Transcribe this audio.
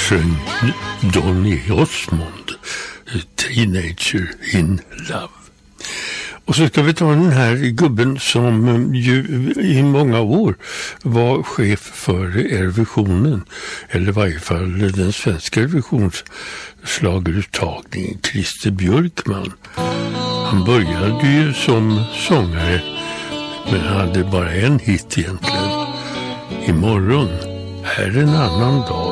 sjöng Donny Osmond, Teenager in Love. Och så ska vi ta den här gubben som ju i många år var chef för Eurovisionen, eller i varje fall den svenska Eurovisionsschlageruttagningen, Christer Björkman. Han började ju som sångare, men hade bara en hit egentligen. Imorgon är en annan dag.